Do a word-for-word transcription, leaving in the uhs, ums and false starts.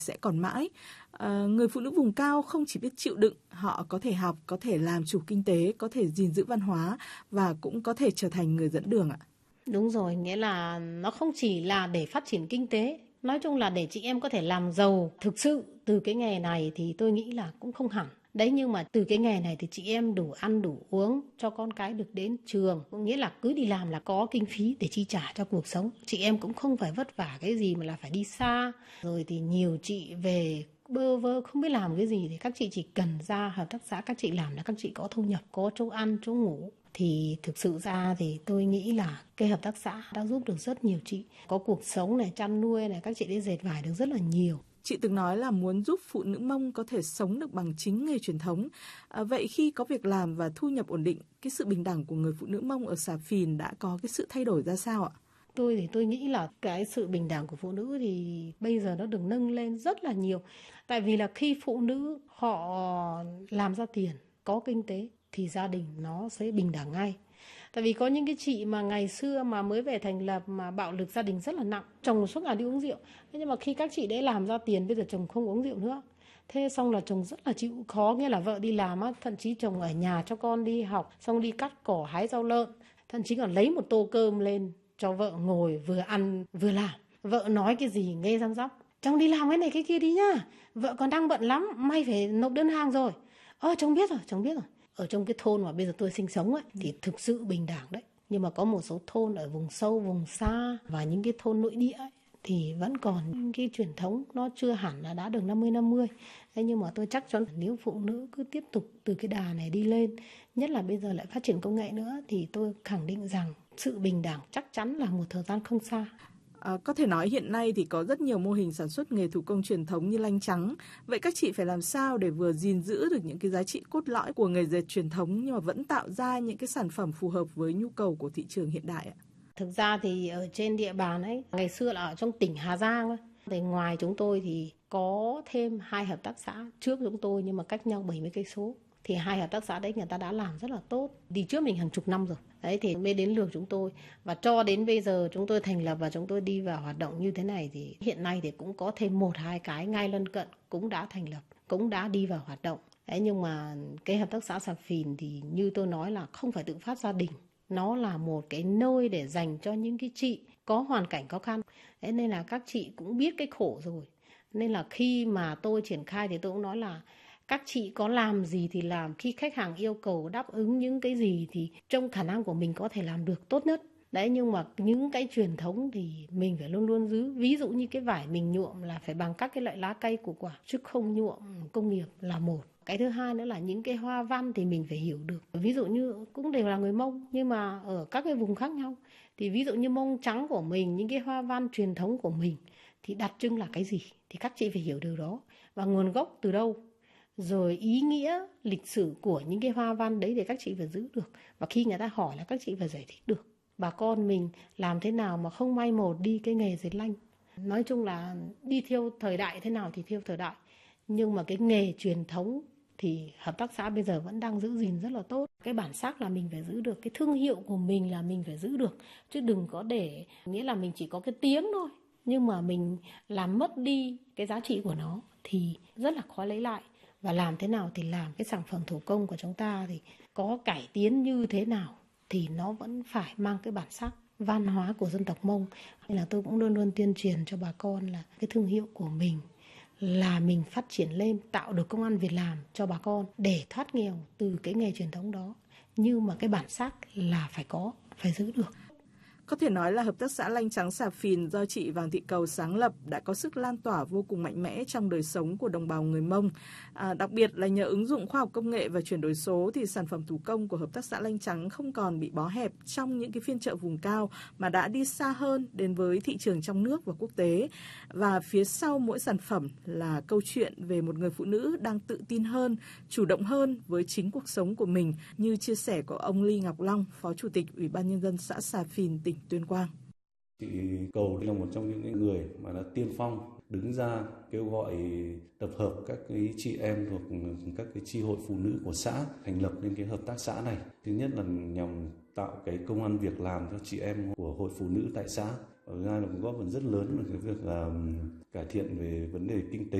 sẽ còn mãi. À, người phụ nữ vùng cao không chỉ biết chịu đựng, họ có thể học, có thể làm chủ kinh tế, có thể gìn giữ văn hóa và cũng có thể trở thành người dẫn đường ạ. Đúng rồi, nghĩa là nó không chỉ là để phát triển kinh tế, nói chung là để chị em có thể làm giàu thực sự từ cái nghề này thì tôi nghĩ là cũng không hẳn. Đấy, nhưng mà từ cái nghề này thì chị em đủ ăn đủ uống, cho con cái được đến trường, có nghĩa là cứ đi làm là có kinh phí để chi trả cho cuộc sống. Chị em cũng không phải vất vả cái gì mà là phải đi xa. Rồi thì nhiều chị về bơ vơ không biết làm cái gì thì các chị chỉ cần ra hợp tác xã các chị làm là các chị có thu nhập, có chỗ ăn, chỗ ngủ. Thì thực sự ra thì tôi nghĩ là cái hợp tác xã đã giúp được rất nhiều chị. Có cuộc sống này, chăn nuôi này, các chị đi dệt vải được rất là nhiều. Chị từng nói là muốn giúp phụ nữ Mông có thể sống được bằng chính nghề truyền thống. À, vậy khi có việc làm và thu nhập ổn định, cái sự bình đẳng của người phụ nữ Mông ở Xà Phìn đã có cái sự thay đổi ra sao ạ? Tôi thì tôi nghĩ là cái sự bình đẳng của phụ nữ thì bây giờ nó được nâng lên rất là nhiều. Tại vì là khi phụ nữ họ làm ra tiền, có kinh tế thì gia đình nó sẽ bình đẳng ngay. Tại vì có những cái chị mà ngày xưa mà mới về thành lập mà bạo lực gia đình rất là nặng, chồng suốt ngày đi uống rượu. Thế nhưng mà khi các chị đấy làm ra tiền, bây giờ chồng không uống rượu nữa. Thế xong là chồng rất là chịu khó, nghĩa là vợ đi làm á, thậm chí chồng ở nhà cho con đi học, xong đi cắt cỏ hái rau lợn, thậm chí còn lấy một tô cơm lên cho vợ ngồi vừa ăn vừa làm. Vợ nói cái gì nghe răm rắp, chồng đi làm cái này cái kia đi nhá, vợ còn đang bận lắm, may phải nộp đơn hàng rồi. Ơ chồng biết rồi, chồng biết rồi. Ở trong cái thôn mà bây giờ tôi sinh sống ấy thì thực sự bình đẳng đấy. Nhưng mà có một số thôn ở vùng sâu, vùng xa và những cái thôn nội địa ấy, thì vẫn còn cái truyền thống nó chưa hẳn là đã được năm mươi năm mươi. Thế nhưng mà tôi chắc chắn nếu phụ nữ cứ tiếp tục từ cái đà này đi lên, nhất là bây giờ lại phát triển công nghệ nữa, thì tôi khẳng định rằng sự bình đẳng chắc chắn là một thời gian không xa. À, có thể nói hiện nay thì có rất nhiều mô hình sản xuất nghề thủ công truyền thống như lanh trắng. Vậy các chị phải làm sao để vừa gìn giữ được những cái giá trị cốt lõi của nghề dệt truyền thống nhưng mà vẫn tạo ra những cái sản phẩm phù hợp với nhu cầu của thị trường hiện đại ạ? Thực ra thì ở trên địa bàn ấy, ngày xưa là ở trong tỉnh Hà Giang ấy, thì ngoài chúng tôi thì có thêm hai hợp tác xã trước chúng tôi nhưng mà cách nhau bảy mươi cây số. Thì hai hợp tác xã đấy người ta đã làm rất là tốt. Đi trước mình hàng chục năm rồi. Đấy thì mới đến lượt chúng tôi. Và cho đến bây giờ chúng tôi thành lập và chúng tôi đi vào hoạt động như thế này thì hiện nay thì cũng có thêm một hai cái ngay lân cận cũng đã thành lập, cũng đã đi vào hoạt động. Đấy, nhưng mà cái hợp tác xã Xà Phìn thì như tôi nói là không phải tự phát gia đình. Nó là một cái nơi để dành cho những cái chị có hoàn cảnh khó khăn. Thế nên là các chị cũng biết cái khổ rồi. Nên là khi mà tôi triển khai thì tôi cũng nói là các chị có làm gì thì làm, khi khách hàng yêu cầu đáp ứng những cái gì thì trong khả năng của mình có thể làm được tốt nhất. Đấy, nhưng mà những cái truyền thống thì mình phải luôn luôn giữ. Ví dụ như cái vải mình nhuộm là phải bằng các cái loại lá cây của quả, chứ không nhuộm công nghiệp là một. Cái thứ hai nữa là những cái hoa văn thì mình phải hiểu được. Ví dụ như cũng đều là người Mông nhưng mà ở các cái vùng khác nhau. Thì ví dụ như Mông trắng của mình, những cái hoa văn truyền thống của mình thì đặc trưng là cái gì? Thì các chị phải hiểu điều đó. Và nguồn gốc từ đâu? Rồi ý nghĩa, lịch sử của những cái hoa văn đấy để các chị phải giữ được. Và khi người ta hỏi là các chị phải giải thích được. Bà con mình làm thế nào mà không mai một đi cái nghề dệt lanh. Nói chung là đi theo thời đại thế nào thì theo thời đại. Nhưng mà cái nghề truyền thống thì hợp tác xã bây giờ vẫn đang giữ gìn rất là tốt. Cái bản sắc là mình phải giữ được, cái thương hiệu của mình là mình phải giữ được. Chứ đừng có để, nghĩa là mình chỉ có cái tiếng thôi. Nhưng mà mình làm mất đi cái giá trị của nó thì rất là khó lấy lại. Và làm thế nào thì làm cái sản phẩm thủ công của chúng ta thì có cải tiến như thế nào thì nó vẫn phải mang cái bản sắc văn hóa của dân tộc Mông. Nên là tôi cũng luôn luôn tuyên truyền cho bà con là cái thương hiệu của mình là mình phát triển lên, tạo được công ăn việc làm cho bà con để thoát nghèo từ cái nghề truyền thống đó. Nhưng mà cái bản sắc là phải có, phải giữ được. Có thể nói là Hợp tác xã Lanh Trắng Xà Phìn do chị Vàng Thị Cầu sáng lập đã có sức lan tỏa vô cùng mạnh mẽ trong đời sống của đồng bào người Mông. À, đặc biệt là nhờ ứng dụng khoa học công nghệ và chuyển đổi số thì sản phẩm thủ công của Hợp tác xã Lanh Trắng không còn bị bó hẹp trong những cái phiên chợ vùng cao mà đã đi xa hơn đến với thị trường trong nước và quốc tế. Và phía sau mỗi sản phẩm là câu chuyện về một người phụ nữ đang tự tin hơn, chủ động hơn với chính cuộc sống của mình, như chia sẻ của ông Ly Ngọc Long, Phó Chủ tịch Ủy ban Nhân dân xã Xà Phìn, tỉnh Tuyên Quang. Chị Cầu là một trong những người mà đã tiên phong đứng ra kêu gọi tập hợp các cái chị em thuộc các cái chi hội phụ nữ của xã thành lập nên cái hợp tác xã này. Thứ nhất là nhằm tạo cái công ăn việc làm cho chị em của hội phụ nữ tại xã. Ở Nga nó cũng góp phần rất lớn vào cái việc là cải thiện về vấn đề kinh tế.